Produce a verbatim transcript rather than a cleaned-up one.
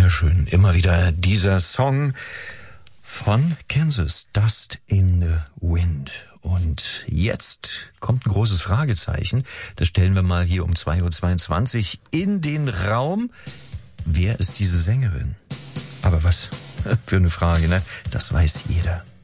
Wunderschön. Immer wieder dieser Song von Kansas, Dust in the Wind. Und jetzt kommt ein großes Fragezeichen. Das stellen wir mal hier um zwei Uhr zweiundzwanzig in den Raum. Wer ist diese Sängerin? Aber was für eine Frage, ne? Das weiß jeder.